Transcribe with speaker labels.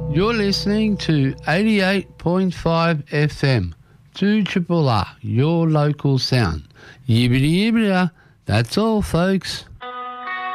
Speaker 1: You're listening to 88.5 FM, 2RRR, your local sound. Yibbity yibbity, that's all, folks.